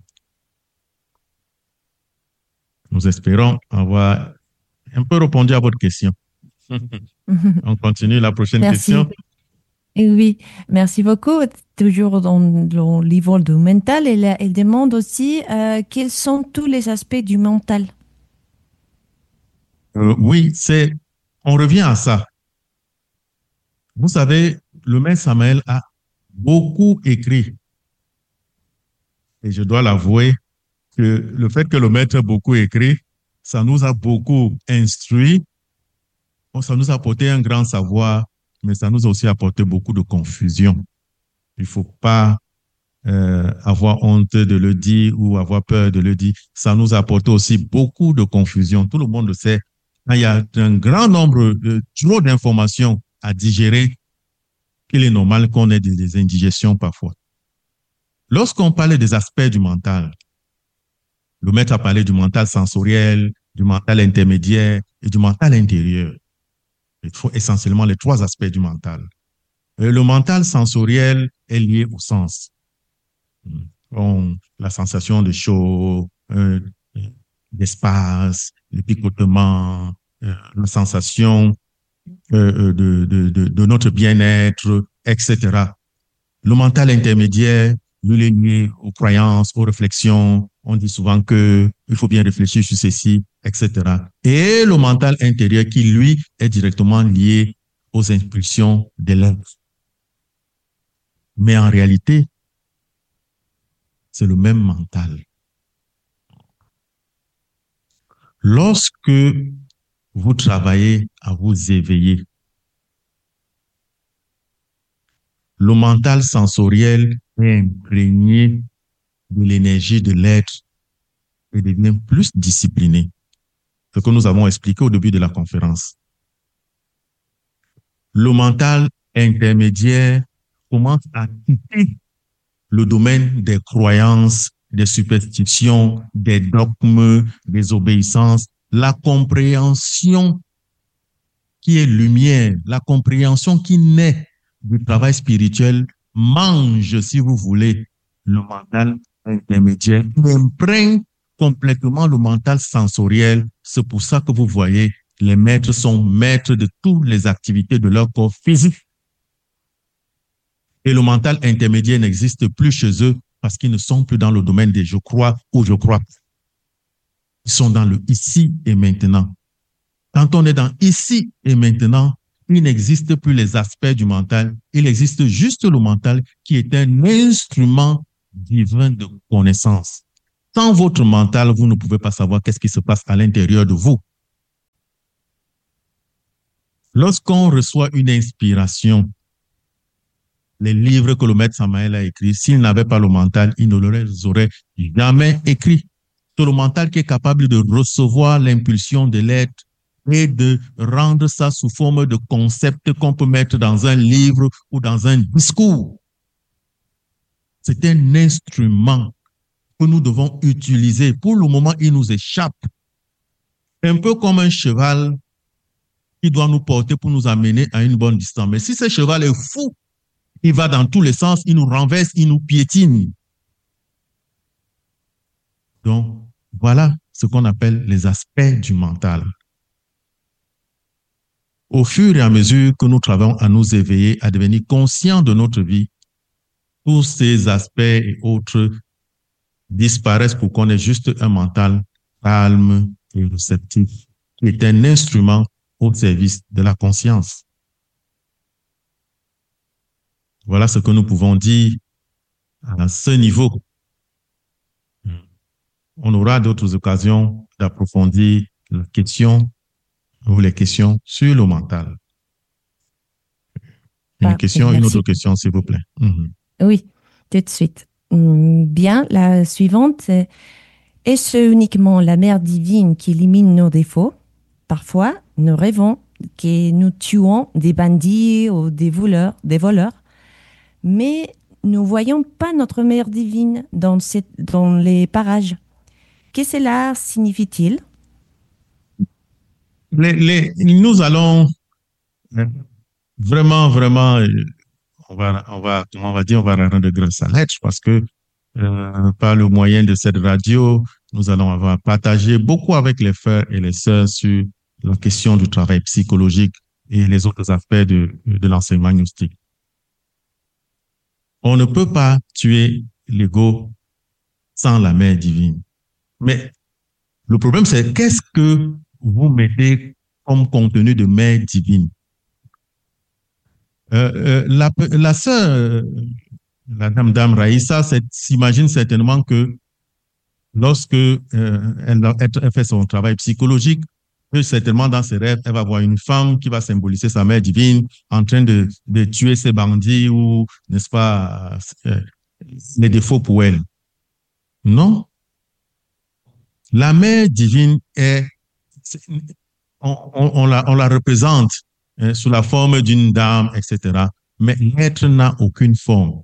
Nous espérons avoir un peu répondu à votre question. On continue la prochaine question. Et oui, merci beaucoup. Toujours dans le niveau du mental, elle demande aussi quels sont tous les aspects du mental. Oui, on revient à ça. Vous savez, le maître Samael a beaucoup écrit. Et je dois l'avouer que le fait que le maître ait beaucoup écrit, ça nous a beaucoup instruit. Ça nous a apporté un grand savoir, mais ça nous a aussi apporté beaucoup de confusion. Il ne faut pas avoir honte de le dire ou avoir peur de le dire. Ça nous a apporté aussi beaucoup de confusion. Tout le monde le sait. Il y a un grand nombre, trop d'informations à digérer qu'il est normal qu'on ait des indigestions parfois. Lorsqu'on parlait des aspects du mental, le maître a parlé du mental sensoriel, du mental intermédiaire et du mental intérieur. Il faut essentiellement les trois aspects du mental. Le mental sensoriel est lié au sens. La sensation de chaud, d'espace, le picotement, la sensation de notre bien-être, etc. Le mental intermédiaire, il est lié aux croyances, aux réflexions. On dit souvent qu'il faut bien réfléchir sur ceci, etc. Et le mental intérieur qui, lui, est directement lié aux impulsions de l'être. Mais en réalité, c'est le même mental. Lorsque vous travaillez à vous éveiller, le mental sensoriel est imprégné de l'énergie de l'être et devient plus discipliné. Ce que nous avons expliqué au début de la conférence. Le mental intermédiaire commence à quitter le domaine des croyances, des superstitions, des dogmes, des obéissances, la compréhension qui est lumière, la compréhension qui naît du travail spirituel mange, si vous voulez, le mental intermédiaire, imprègne complètement le mental sensoriel. C'est pour ça que vous voyez, les maîtres sont maîtres de toutes les activités de leur corps physique. Et le mental intermédiaire n'existe plus chez eux parce qu'ils ne sont plus dans le domaine des je crois ou je crois. Ils sont dans le ici et maintenant. Quand on est dans ici et maintenant, il n'existe plus les aspects du mental, il existe juste le mental qui est un instrument divin de connaissance. Sans votre mental, vous ne pouvez pas savoir qu'est-ce qui se passe à l'intérieur de vous. Lorsqu'on reçoit une inspiration, les livres que le maître Samael a écrits, s'il n'avait pas le mental, il ne les aurait jamais écrits. C'est le mental qui est capable de recevoir l'impulsion de l'être et de rendre ça sous forme de concept qu'on peut mettre dans un livre ou dans un discours. C'est un instrument que nous devons utiliser. Pour le moment, il nous échappe. Un peu comme un cheval qui doit nous porter pour nous amener à une bonne distance. Mais si ce cheval est fou, il va dans tous les sens, il nous renverse, il nous piétine. Donc, voilà ce qu'on appelle les aspects du mental. Au fur et à mesure que nous travaillons à nous éveiller, à devenir conscients de notre vie, tous ces aspects et autres disparaissent pour qu'on ait juste un mental calme et réceptif, qui est un instrument au service de la conscience. Voilà ce que nous pouvons dire à ce niveau. On aura d'autres occasions d'approfondir la question ou les questions sur le mental. Une autre question, s'il vous plaît. Oui, tout de suite. Bien, la suivante, est-ce uniquement la mère divine qui élimine nos défauts? Parfois, nous rêvons que nous tuons des bandits ou des voleurs, mais nous ne voyons pas notre mère divine dans les parages. Qu'est-ce que cela signifie-t-il? Nous allons vraiment, on va rendre grâce à l'être parce que par le moyen de cette radio, nous allons avoir partagé beaucoup avec les frères et les sœurs sur la question du travail psychologique et les autres aspects de l'enseignement gnostique. On ne peut pas tuer l'ego sans la mère divine. Mais le problème, c'est qu'est-ce que vous mettez comme contenu de mère divine? La sœur, la dame Raïssa, s'imagine certainement que lorsque elle fait son travail psychologique, que certainement dans ses rêves, elle va voir une femme qui va symboliser sa mère divine en train de tuer ses bandits ou, n'est-ce pas, les défauts pour elle. Non. La mère divine on la représente sous la forme d'une dame, etc. Mais l'être n'a aucune forme.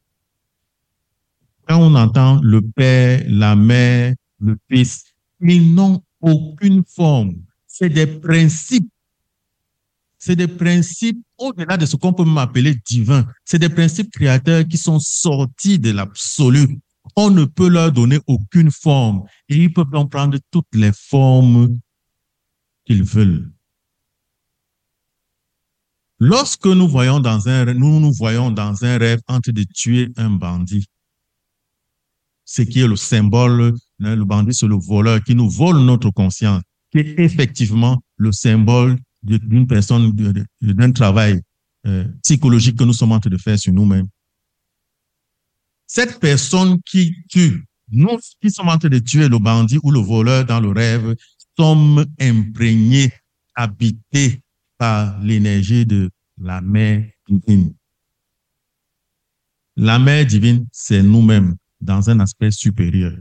Quand on entend le père, la mère, le fils, ils n'ont aucune forme. C'est des principes. C'est des principes au-delà de ce qu'on peut m'appeler divin. C'est des principes créateurs qui sont sortis de l'absolu. On ne peut leur donner aucune forme et ils peuvent donc prendre toutes les formes qu'ils veulent. Lorsque nous nous voyons dans un rêve en train de tuer un bandit, ce qui est le symbole, le bandit, c'est le voleur qui nous vole notre conscience, qui est effectivement le symbole d'une personne, d'un travail psychologique que nous sommes en train de faire sur nous-mêmes. Cette personne qui tue, nous qui sommes en train de tuer le bandit ou le voleur dans le rêve, sommes imprégnés, habités par l'énergie de la mère divine. La mère divine, c'est nous-mêmes dans un aspect supérieur.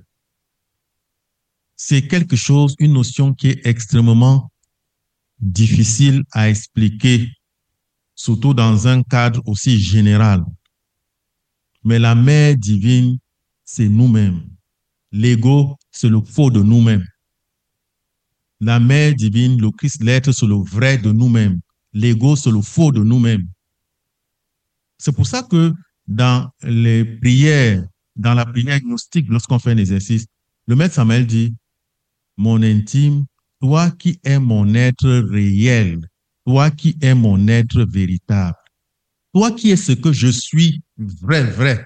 C'est quelque chose, une notion qui est extrêmement difficile à expliquer, surtout dans un cadre aussi général. Mais la mère divine, c'est nous-mêmes. L'ego, c'est le faux de nous-mêmes. La mère divine, le Christ, l'être, c'est le vrai de nous-mêmes. L'ego, c'est le faux de nous-mêmes. C'est pour ça que dans les prières, dans la prière gnostique, lorsqu'on fait un exercice, le maître Samael dit, mon intime, toi qui es mon être réel, toi qui es mon être véritable, toi qui es ce que je suis vrai.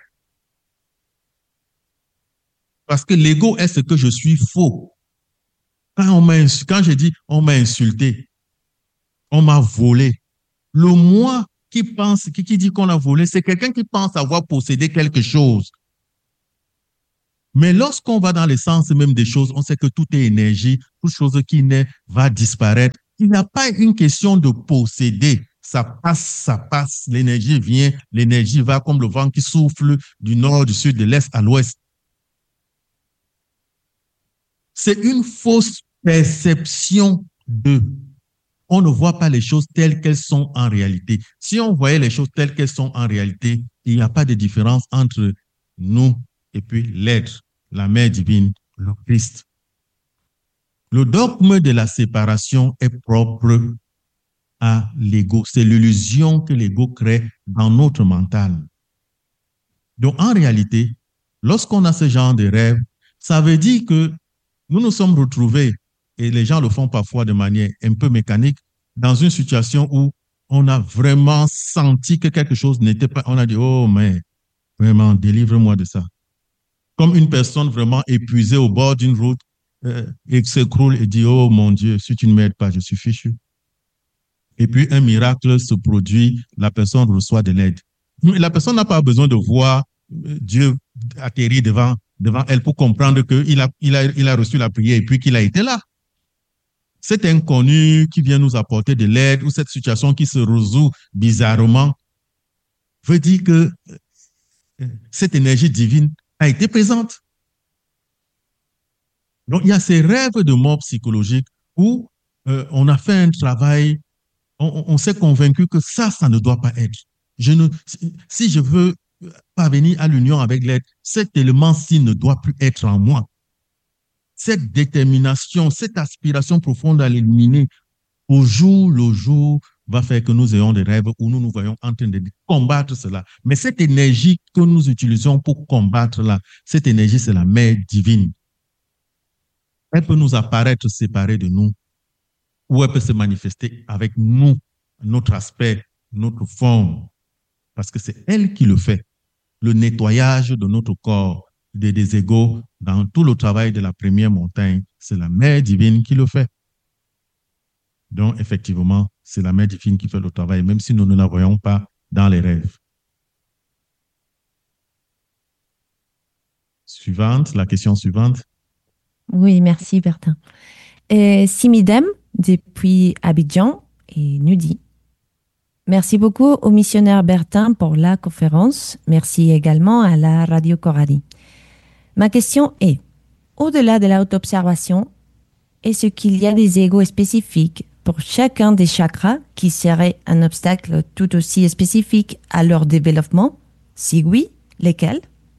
Parce que l'ego est ce que je suis faux. Quand je dis on m'a insulté, on m'a volé, Le moi qui pense, qui dit qu'on a volé, c'est quelqu'un qui pense avoir possédé quelque chose. Mais lorsqu'on va dans l'essence même des choses, on sait que tout est énergie, toute chose qui naît va disparaître. Il n'y a pas une question de posséder. Ça passe, l'énergie vient, l'énergie va comme le vent qui souffle du nord, du sud, de l'est à l'ouest. C'est une fausse perception de. On ne voit pas les choses telles qu'elles sont en réalité. Si on voyait les choses telles qu'elles sont en réalité, il n'y a pas de différence entre nous et puis l'être, la mère divine, le Christ. Le dogme de la séparation est propre à l'ego. C'est l'illusion que l'ego crée dans notre mental. Donc, en réalité, lorsqu'on a ce genre de rêve, ça veut dire que nous nous sommes retrouvés, et les gens le font parfois de manière un peu mécanique, dans une situation où on a vraiment senti que quelque chose n'était pas, on a dit, oh, mais vraiment, délivre-moi de ça. Comme une personne vraiment épuisée au bord d'une route, et s'écroule et dit, oh mon Dieu, si tu ne m'aides pas, je suis fichu. Et puis un miracle se produit, la personne reçoit de l'aide. Mais la personne n'a pas besoin de voir Dieu atterrir devant elle pour comprendre qu'il a reçu la prière et puis qu'il a été là. Cet inconnu qui vient nous apporter de l'aide ou cette situation qui se résout bizarrement veut dire que cette énergie divine a été présente. Donc, il y a ces rêves de mort psychologique où on a fait un travail, on s'est convaincu que ça ne doit pas être. Si je veux parvenir à l'union avec l'être, cet élément-ci ne doit plus être en moi. Cette détermination, cette aspiration profonde à l'éliminer, au jour le jour, va faire que nous ayons des rêves où nous nous voyons en train de combattre cela. Mais cette énergie que nous utilisons pour combattre là, cette énergie, c'est la mère divine. Elle peut nous apparaître séparée de nous, ou elle peut se manifester avec nous, notre aspect, notre forme, parce que c'est elle qui le fait. Le nettoyage de notre corps, des égos, dans tout le travail de la première montagne, c'est la mère divine qui le fait. Donc, effectivement, c'est la mère divine qui fait le travail, même si nous ne la voyons pas dans les rêves. Suivante, la question suivante. Oui, merci Bertin. Simidem, depuis Abidjan, et nous dit: merci beaucoup au missionnaire Bertin pour la conférence. Merci également à la Radio Coradi. Ma question est, au-delà de l'autobservation, est-ce qu'il y a des égos spécifiques pour chacun des chakras qui seraient un obstacle tout aussi spécifique à leur développement? Si oui, lesquels?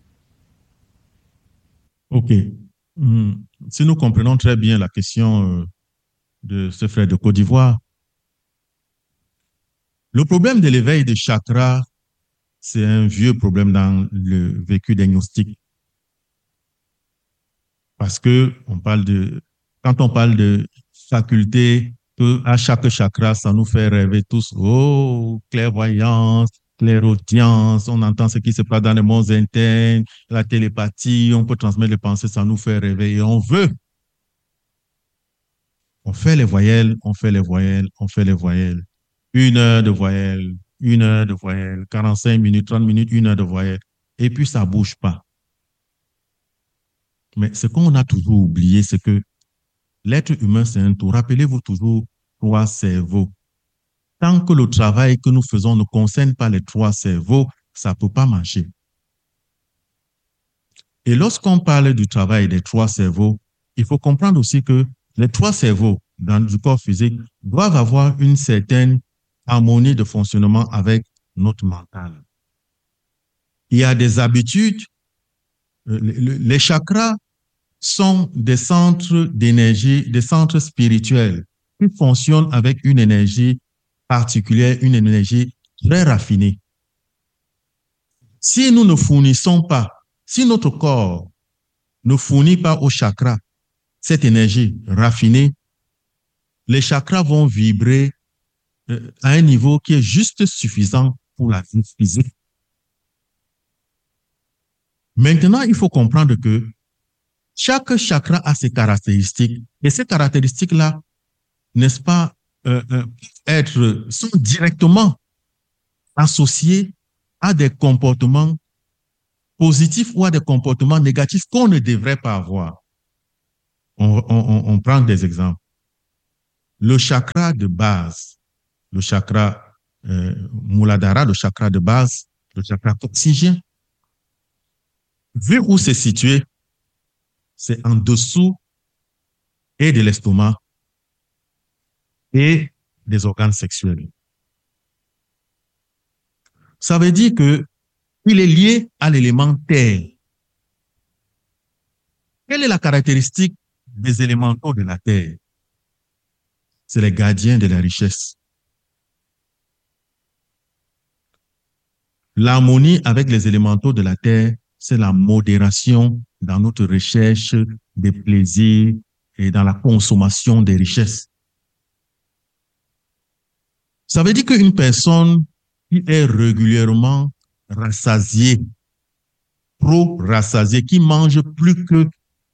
OK. Si nous comprenons très bien la question de ce frère de Côte d'Ivoire, le problème de l'éveil des chakras, c'est un vieux problème dans le vécu des gnostiques. Parce que quand on parle de faculté, à chaque chakra, ça nous fait rêver tous, oh, clairvoyance, clairaudience, on entend ce qui se passe dans les mondes internes, la télépathie, on peut transmettre les pensées, ça nous fait rêver et on veut. On fait les voyelles, on fait les voyelles, on fait les voyelles. 1 heure de voyelles, 1 heure de voyelles, 45 minutes, 30 minutes, 1 heure de voyelles. Et puis ça ne bouge pas. Mais ce qu'on a toujours oublié, c'est que l'être humain, c'est un tout. Rappelez-vous toujours 3 cerveaux. Tant que le travail que nous faisons ne concerne pas les 3 cerveaux, ça ne peut pas marcher. Et lorsqu'on parle du travail des 3 cerveaux, il faut comprendre aussi que les 3 cerveaux dans le corps physique doivent avoir une certaine harmonie de fonctionnement avec notre mental. Il y a des habitudes. Les chakras sont des centres d'énergie, des centres spirituels qui fonctionnent avec une énergie particulière, une énergie très raffinée. Si nous ne fournissons pas, si notre corps ne fournit pas aux chakras cette énergie raffinée, les chakras vont vibrer à un niveau qui est juste suffisant pour la vie physique. Maintenant, il faut comprendre que chaque chakra a ses caractéristiques. Et ces caractéristiques-là, n'est-ce pas, sont directement associés à des comportements positifs ou à des comportements négatifs qu'on ne devrait pas avoir. On prend des exemples. Le chakra de base, le chakra Muladhara, le chakra de base, le chakra coccygeien, vu où c'est situé, c'est en dessous et de l'estomac et des organes sexuels. Ça veut dire que il est lié à l'élément terre. Quelle est la caractéristique des élémentaux de la terre? C'est les gardiens de la richesse. L'harmonie avec les élémentaux de la terre, c'est la modération dans notre recherche des plaisirs et dans la consommation des richesses. Ça veut dire qu'une personne qui est régulièrement rassasiée, trop rassasiée, qui mange plus que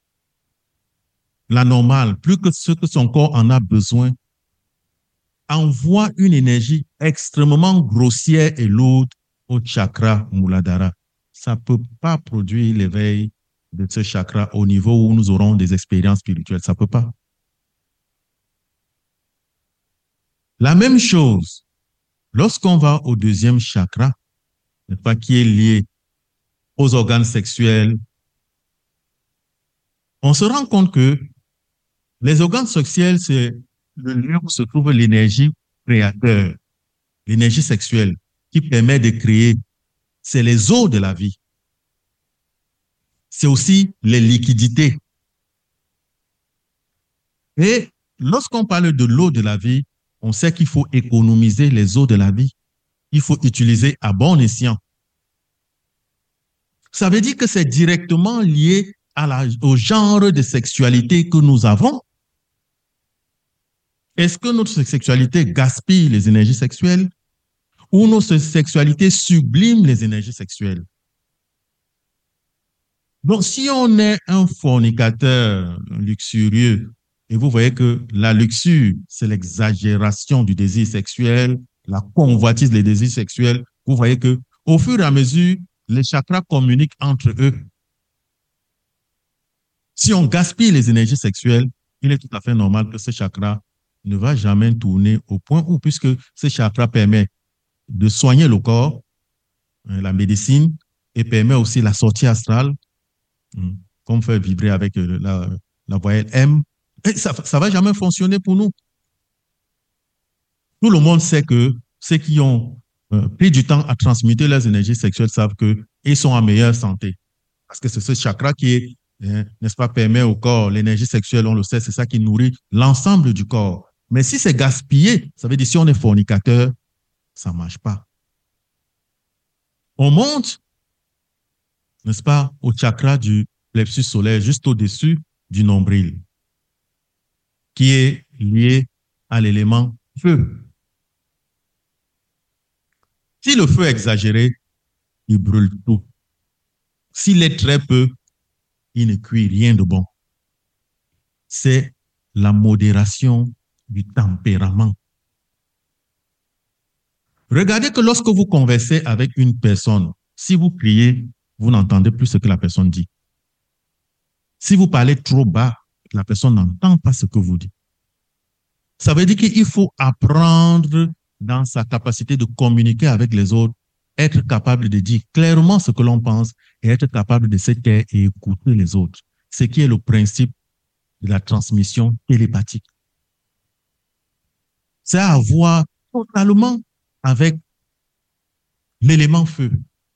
la normale, plus que ce que son corps en a besoin, envoie une énergie extrêmement grossière et lourde au chakra Muladhara. Ça ne peut pas produire l'éveil de ce chakra au niveau où nous aurons des expériences spirituelles. Ça ne peut pas. La même chose, lorsqu'on va au deuxième chakra, pas, qui est lié aux organes sexuels, on se rend compte que les organes sexuels, c'est le lieu où se trouve l'énergie créateur, l'énergie sexuelle qui permet de créer. C'est les eaux de la vie. C'est aussi les liquidités. Et lorsqu'on parle de l'eau de la vie, on sait qu'il faut économiser les eaux de la vie. Il faut utiliser à bon escient. Ça veut dire que c'est directement lié au genre de sexualité que nous avons. Est-ce que notre sexualité gaspille les énergies sexuelles ou notre sexualité sublime les énergies sexuelles? Donc, si on est un fornicateur luxurieux, et vous voyez que la luxure, c'est l'exagération du désir sexuel, la convoitise des désirs sexuels, vous voyez que au fur et à mesure, les chakras communiquent entre eux. Si on gaspille les énergies sexuelles, il est tout à fait normal que ce chakra ne va jamais tourner au point où, puisque ce chakra permet de soigner le corps, la médecine, et permet aussi la sortie astrale, comme faire vibrer avec la voyelle M, et ça ne va jamais fonctionner pour nous. Tout le monde sait que ceux qui ont pris du temps à transmuter leurs énergies sexuelles savent qu'ils sont en meilleure santé. Parce que c'est ce chakra qui est, n'est-ce pas, permet au corps, l'énergie sexuelle, on le sait, c'est ça qui nourrit l'ensemble du corps. Mais si c'est gaspillé, ça veut dire si on est fornicateur, ça ne marche pas. On monte, n'est-ce pas, au chakra du plexus solaire, juste au-dessus du nombril, qui est lié à l'élément feu. Si le feu est exagéré, il brûle tout. S'il est très peu, il ne cuit rien de bon. C'est la modération du tempérament. Regardez que lorsque vous conversez avec une personne, si vous criez, vous n'entendez plus ce que la personne dit. Si vous parlez trop bas, la personne n'entend pas ce que vous dites. Ça veut dire qu'il faut apprendre dans sa capacité de communiquer avec les autres, être capable de dire clairement ce que l'on pense et être capable de se taire et écouter les autres. Ce qui est le principe de la transmission télépathique. C'est à voir totalement avec l'élément feu.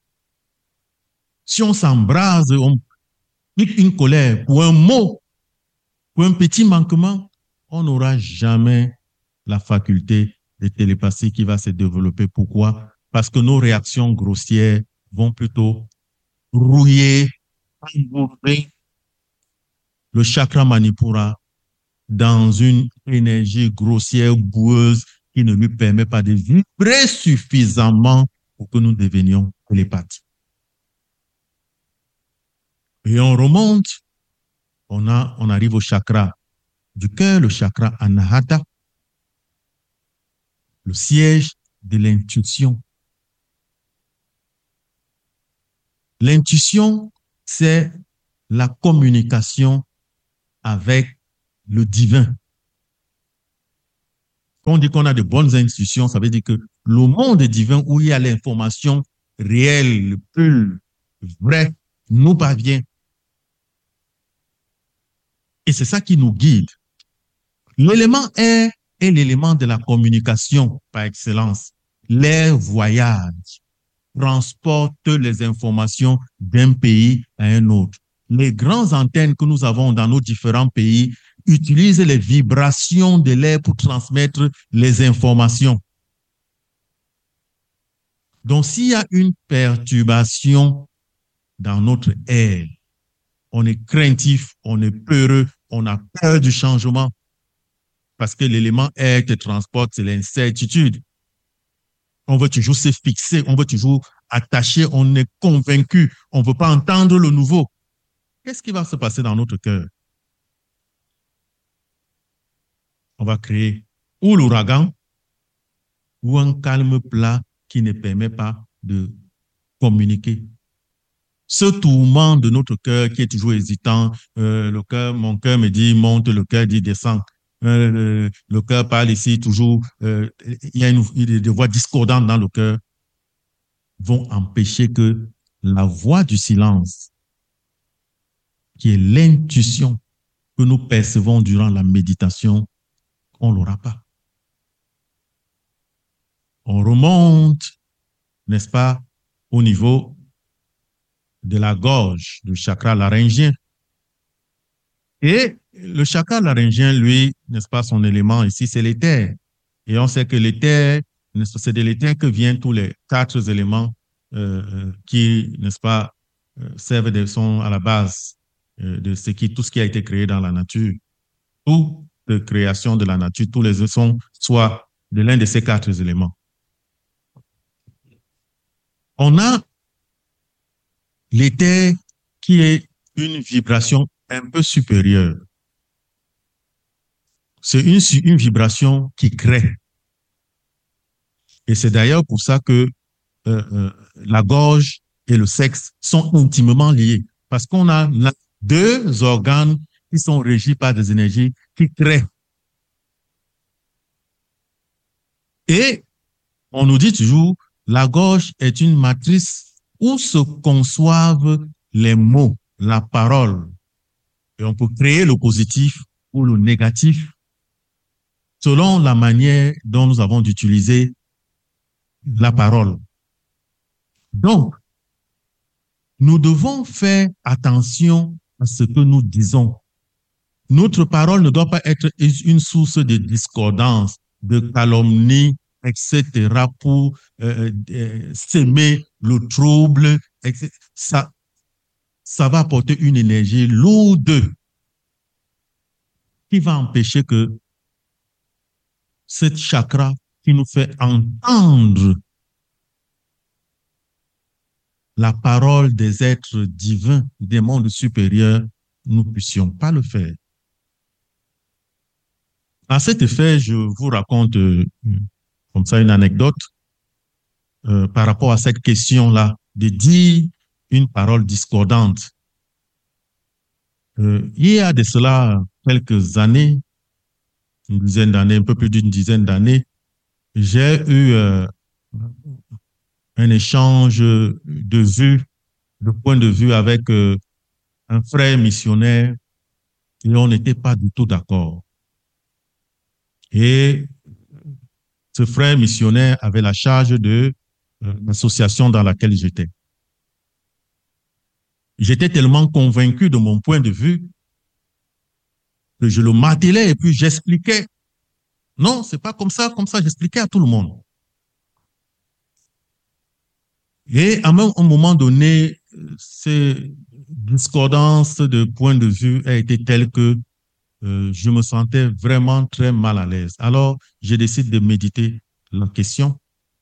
Si on s'embrase, on pique une colère pour un mot, pour un petit manquement, on n'aura jamais la faculté de télépathie qui va se développer. Pourquoi? Parce que nos réactions grossières vont plutôt rouiller, embourber le chakra Manipura dans une énergie grossière, boueuse, qui ne lui permet pas de vibrer suffisamment pour que nous devenions télépathes. Et on remonte, on arrive au chakra du cœur, le chakra Anahata, le siège de l'intuition. L'intuition, c'est la communication avec le divin. Quand on dit qu'on a de bonnes intuitions, ça veut dire que le monde divin où il y a l'information réelle, pure, vraie, nous parvient. Et c'est ça qui nous guide. L'élément air est l'élément de la communication par excellence. L'air voyage, transporte les informations d'un pays à un autre. Les grandes antennes que nous avons dans nos différents pays utilisent les vibrations de l'air pour transmettre les informations. Donc, s'il y a une perturbation dans notre air, on est craintif, on est peureux, on a peur du changement parce que l'élément air qui transporte, c'est l'incertitude. On veut toujours se fixer, on veut toujours attacher, on est convaincu, on ne veut pas entendre le nouveau. Qu'est-ce qui va se passer dans notre cœur? On va créer ou l'ouragan ou un calme plat qui ne permet pas de communiquer. Ce tourment de notre cœur qui est toujours hésitant, mon cœur me dit monte, le cœur dit descend. Le cœur parle ici toujours, il y a des voix discordantes dans le cœur, vont empêcher que la voix du silence, qui est l'intuition que nous percevons durant la méditation, on ne l'aura pas. On remonte, n'est-ce pas, au niveau de la gorge, du chakra laryngien. Et le chakra laryngien, lui, n'est-ce pas, son élément ici, c'est l'éther. Et on sait que l'éther, c'est de l'éther que viennent tous les 4 éléments qui, n'est-ce pas, servent de sont à la base de tout ce qui a été créé dans la nature. Toute création de la nature, tous les sont soit de l'un de ces 4 éléments. On a l'éther qui est une vibration un peu supérieure. C'est une vibration qui crée. Et c'est d'ailleurs pour ça que la gorge et le sexe sont intimement liés. Parce qu'on a 2 organes qui sont régis par des énergies qui créent. Et on nous dit toujours, la gorge est une matrice où se conçoivent les mots, la parole. Et on peut créer le positif ou le négatif selon la manière dont nous avons d'utiliser la parole. Donc, nous devons faire attention à ce que nous disons. Notre parole ne doit pas être une source de discordance, de calomnie, etc., pour s'aimer le trouble. Etc. Ça va apporter une énergie lourde qui va empêcher que cette chakra qui nous fait entendre la parole des êtres divins des mondes supérieurs, nous ne puissions pas le faire. À cet effet, je vous raconte comme ça une anecdote par rapport à cette question-là de dire une parole discordante. Il y a de cela quelques années, une dizaine d'années, un peu plus d'une dizaine d'années, j'ai eu un échange de vues, de point de vue avec un frère missionnaire et on n'était pas du tout d'accord. Et ce frère missionnaire avait la charge de l'association dans laquelle j'étais. J'étais tellement convaincu de mon point de vue que je le martelais et puis j'expliquais. Non, c'est pas comme ça, j'expliquais à tout le monde. Et à un moment donné, ces discordances de point de vue a été telle que je me sentais vraiment très mal à l'aise. Alors, j'ai décidé de méditer la question.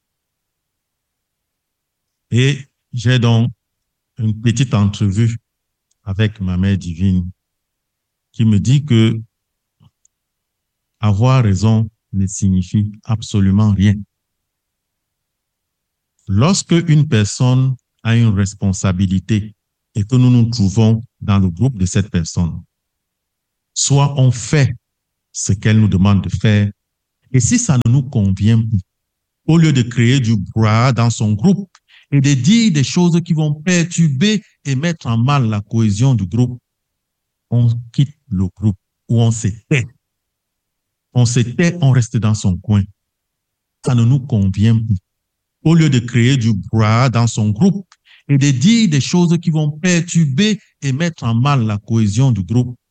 Et j'ai donc une petite entrevue avec ma mère divine qui me dit que avoir raison ne signifie absolument rien. Lorsque une personne a une responsabilité et que nous nous trouvons dans le groupe de cette personne, soit on fait ce qu'elle nous demande de faire, et si ça ne nous convient pas, au lieu de créer du brouhaha dans son groupe et de dire des choses qui vont perturber et mettre en mal la cohésion du groupe, on quitte le groupe ou on se tait. On se tait, on reste dans son coin. Ça ne nous convient pas. Au lieu de créer du brouhaha dans son groupe et de dire des choses qui vont perturber et mettre en mal la cohésion du groupe,